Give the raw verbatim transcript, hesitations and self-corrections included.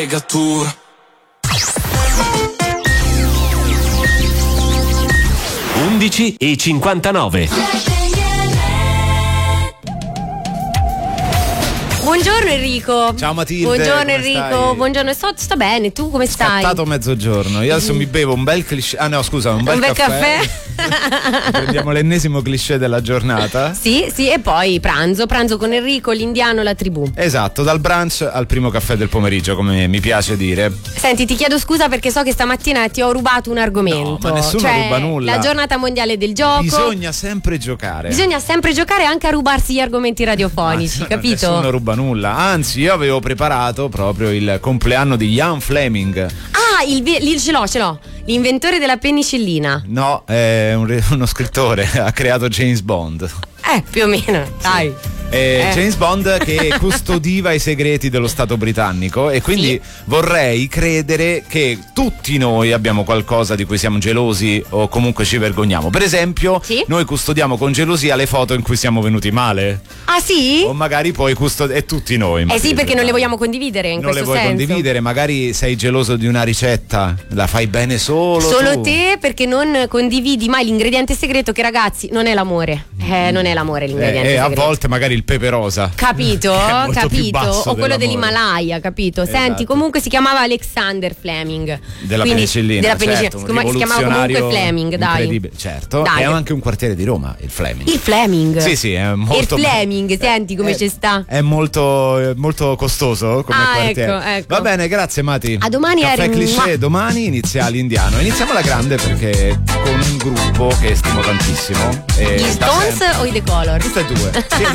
undici e cinquantanove. Buongiorno Enrico. Ciao Matilde. Buongiorno come Enrico, stai? buongiorno, sto, sto bene, tu come stai? Scattato mezzogiorno. Io adesso mm. mi bevo un bel cliché. Ah no, scusa, un bel, un bel caffè. caffè. Prendiamo l'ennesimo cliché della giornata. Sì, sì, e poi pranzo, pranzo con Enrico, l'indiano, la tribù. Esatto, dal brunch al primo caffè del pomeriggio, come mi piace dire. Senti, ti chiedo scusa perché so che stamattina ti ho rubato un argomento. No, ma nessuno cioè, ruba nulla. La giornata mondiale del gioco. Bisogna sempre giocare. Bisogna sempre giocare anche a rubarsi gli argomenti radiofonici, ma, capito? Nessuno ruba nulla. Anzi, io avevo preparato proprio il compleanno di Ian Fleming. Ah, il, il ce l'ho, ce l'ho. L'inventore della penicillina. No, è un, uno scrittore, ha creato James Bond. Eh, più o meno, dai. Eh, Eh. James Bond che custodiva i segreti dello Stato britannico e quindi Sì. vorrei credere che tutti noi abbiamo qualcosa di cui siamo gelosi o comunque ci vergogniamo. Per esempio, Sì. noi custodiamo con gelosia le foto in cui siamo venuti male. Ah sì? O magari poi custodiamo, e tutti noi. Eh sì, perché non le vogliamo condividere in non le questo vuoi senso. condividere, magari sei geloso di una ricetta, la fai bene solo Solo tu. te, perché non condividi mai l'ingrediente segreto che, ragazzi, non è l'amore. Eh, non è l'amore l'ingrediente E eh, a segreto. volte magari il pepe rosa. Capito? Che è molto più Capito? basso O quello dell'amore. dell'Himalaya, capito? Esatto. Senti, comunque si chiamava Alexander Fleming. Della Quindi- penicillina, Della penicillina. certo, un si, chiama- si chiamava comunque rivoluzionario Fleming, dai. incredibile, certo. Dai. È anche un quartiere di Roma, il Fleming. Il Fleming. Sì, sì, è molto. Il Fleming, senti come è- ci sta. È molto, è molto costoso come Ah, quartiere. ecco, ecco. Va bene, grazie Mati. A domani, Caffè Eri. cliché, Mua. domani inizia l'Indiano. Iniziamo alla grande perché con un gruppo che stimo tantissimo. E Gli da Stones sempre- o i The Colors? Tutte e due. Sì,